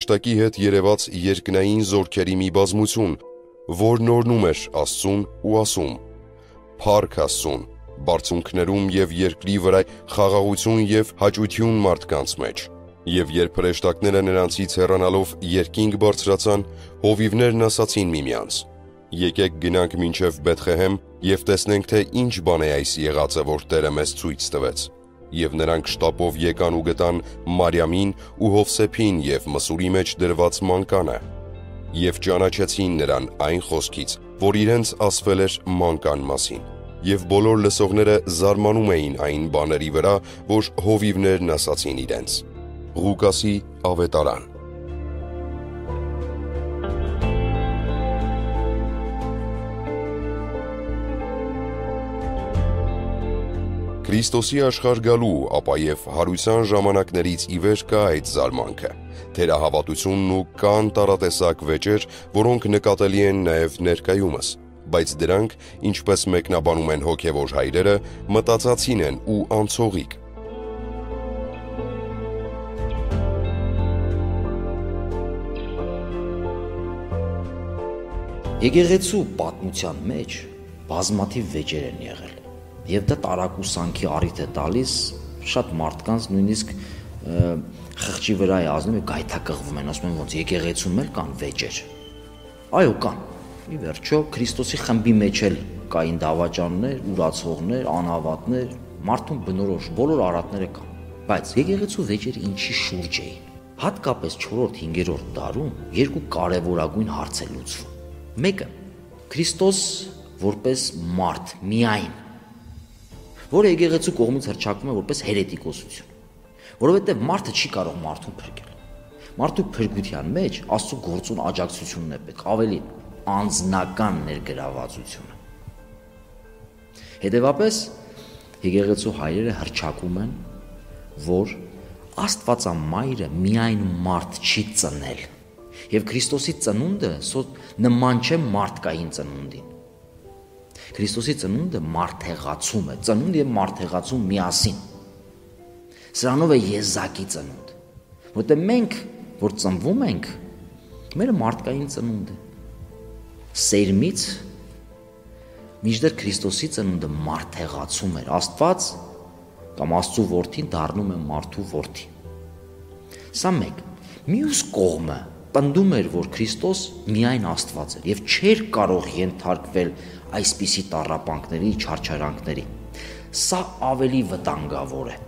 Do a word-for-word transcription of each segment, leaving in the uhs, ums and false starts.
հրեշտակի հետ երևաց երկնային զորքերի մի բազմություն, որն օրհնում էր Աստծուն ու ասում. «Փառք Աստծուն, բարձունքներում եւ երկրի վրա խաղաղություն եւ հաճույքություն մարդկանց մեջ»։ Եվ երբ հրեշտակները նրանցից հեռանալով երկինք բարձրացան, հովիվներն ասացին միմյանց. «Եկեք գնանք մինչև Բեթղեհեմ եւ տեսնենք, թե ինչ բան է այս եղածը, որ Տերը մեզ ցույց տվեց»։ Եվ նրանք շտապով եկան ու գտան Մարիամին ու Հովսեփին եւ մսուրի մեջ դրված մանկանը։ Եվ ճանաչեցին նրան այն խոսքից, որ իրենց ասվել էր մանկան մասին։ Եվ բոլոր լսողները զարմանում էին այն բաների վրա, որ հովիվներն ասացին իրենց։ Ղուկասի ավետարան։ Քրիստոսի աշխարհ գալու, ապա եւ հարության ժամանակներից ի վեր կա այդ զարմանքը, թերահավատությունն ու կան տարատեսակ վեճեր, որոնք նկատելի են նաեւ ներկայումս, բայց դրանք, ինչպես մեկնաբանում են հոգևոր հայրերը, մտածածին են ու անցողիկ։ Եկեղեցու պատմության մեջ բազմաթիվ վեճեր են եղել, եւ դա տարակուսանքի առիթ է տալիս շատ մարդկանց, նույնիսկ խղճի վրա է ազնում եւ գայթակղվում են, ասում են ոնց եկեղեցում էլ կան վեճեր։ Այո, կան։ Ի վերջո Քրիստոսի խմբի մեջ էլ կային դավաճաններ, ուրացողներ, անհավատներ, մարդուն բնորոշ բոլոր արատները կան։ Բայց եկեղեցու վեճերը ինչի շուրջ էին։ Հատկապես չորրորդ-հինգերորդ դարում երկու կարևորագույն հարց է լուծվում։ Մեկը Քրիստոս որպես մարդ միայն, որը եկեղեցու կողմից հռչակվում է որպես հերետիկոսություն, որովհետև մարդը չի կարող մարդուն փրկել։ Մարդու փրկության մեջ Աստծո գործուն աջակցությունն է պետք, ավելի անձնական ներգրավվածությունը։ Հետևաբար եկեղեցու հայրերը հռչակում են, որ Աստվածամայրը միայն մարդ չի ծնել, եւ Քրիստոսի ծնունդը նման չէ մարդկային ծնունդին։ Քրիստոսի ծնունդը մարդեղացում է, ծնունդ եւ մարդեղացում միասին։ Սրանով է եզակի ծնունդ, որտեղ մենք, որ ծնվում ենք, մեր մարդկային ծնունդ է։ Սերմից մինչդեռ Քրիստոսի ծնունդը մարդեղացում էր, Աստված կամ Աստծո որդին դառնում է մարդու որդի։ Սա մեկ։ Մյուս կողմը պնդում էր, որ Քրիստոս միայն Աստված էր եւ չէր կարող ենթարկվել այսպիսի տառապանքների, չարչարանքների։ Սա ավելի վտանգավոր է։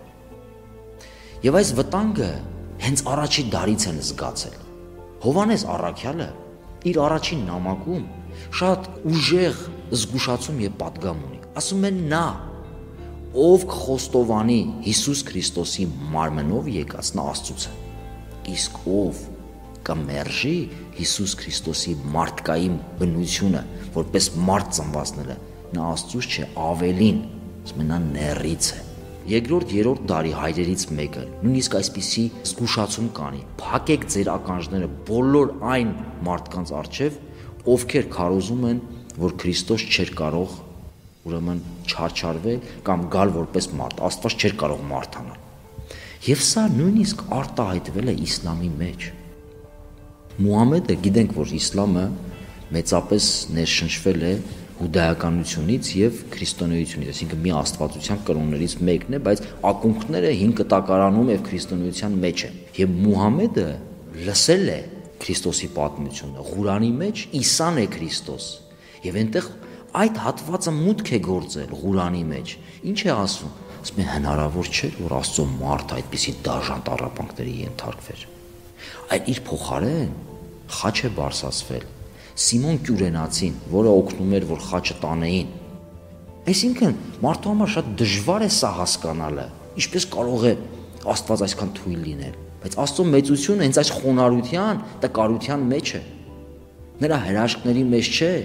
Եվ այս վտանգը հենց առաջի դարից են զգացել։ Հովհաննես առաքյալը իր առաջին նամակում շատ ուժեղ զգուշացում եւ պատգամ ունի։ Ասում են նա, ով կխոստովանի Հիսուս Քրիստոսի մարմնով եկած, նա Աստծուց է։ Իսկ ով կմերժի Հիսուս Քրիստոսի մարդկային բնությունը, որպես մարդ ծնվածները, նա Աստծուց չէ, ավելին, ասում են նա ներից է։ Երկրորդ, երրորդ դարի հայրերից մեկը նույնիսկ այսպիսի զգուշացում կանի. փակեք ձեր ականջները բոլոր այն մարդկանց առջև, ովքեր քարոզում են, որ Քրիստոս չէր կարող ուրեմն չարչարվել կամ գալ որպես մարդ, Աստված չէր կարող մարդ անել։ Եվ սա նույնիսկ արտահայտվել է իսլամի մեջ։ Մուհամեդը, գիտենք, որ իսլամը մեծապես ներշնչվել է հուդայականությունից եւ քրիստոնեությունից, այսինքն մի աստվածության կրոններից մեկն է, բայց ակունքները հին կտակարանում եւ քրիստոնեության մեջ են։ Եվ Մուհամեդը լսել է Քրիստոսի պատմությունը, Ղուրանի մեջ Իսան է Քրիստոս։ Եվ այնտեղ այդ հատվածը մուտք է գործել Ղուրանի մեջ։ Ինչ է ասում։ Ասում է հնարավոր չէ, որ Աստծո մարդ այդպիսի դաժան տառապանքների ենթարկվեր։ Այդ իր փոխարեն խաչ է բարձրացվել Սիմոն Կյուրենացին, որը օգնում էր, որ խաչը տանեին։ Այսինքն մարդու համար շատ դժվար է սա հասկանալը, ինչպես կարող է Աստված այսքան թույլ լինել, բայց Աստծո մեծությունը հենց այս խոնարհության, տկարության մեջ է։ Նրա հրաշքների մեջ չէ։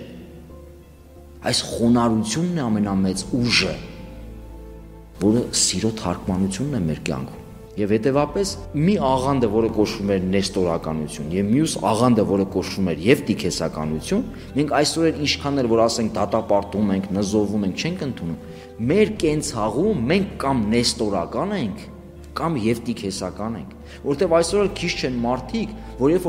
Այս խոնարհությունն է ամենամեծ ուժը, որը սիրո թարգմանությունն է մեր կյանքում։ Եվ հետևապես մի աղանդը, որը կոչվում էր նեստորականություն, եւ մյուս աղանդը, որը կոչվում էր եւ տիքեսականություն, մենք այսօր ինչքան էլ որ ասենք դատապարտում ենք, նզովում ենք, չենք ընդունում։ Մեր կենցաղում մենք կամ նեստորական ենք, կամ եւ տիքեսական ենք, որովհետեւ այսօր քիչ չեն մարդիկ, որ երբ